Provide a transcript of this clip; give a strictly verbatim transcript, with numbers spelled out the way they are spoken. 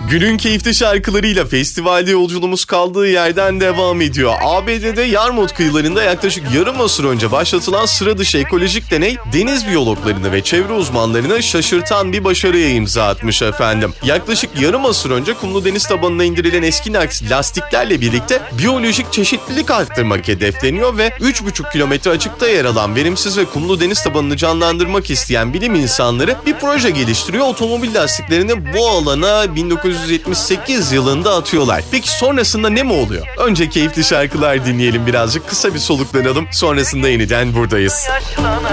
Günün keyifli şarkılarıyla festivalde yolculuğumuz kaldığı yerden devam ediyor. A B D'de Yarmouth kıyılarında yaklaşık yarım asır önce başlatılan sıra dışı ekolojik deney, deniz biyologlarını ve çevre uzmanlarını şaşırtan bir başarıya imza atmış efendim. Yaklaşık yarım asır önce kumlu deniz tabanına indirilen eski lastiklerle birlikte biyolojik çeşitlilik arttırmak hedefleniyor ve üç buçuk kilometre açıkta yer alan verimsiz ve kumlu deniz tabanını canlandırmak isteyen bilim insanları bir proje geliştiriyor. Otomobil lastiklerini bu alana bin dokuz yüz yetmiş sekiz yılında atıyorlar. Peki sonrasında ne mi oluyor? Önce keyifli şarkılar dinleyelim birazcık, kısa bir soluklanalım. Sonrasında yeniden buradayız.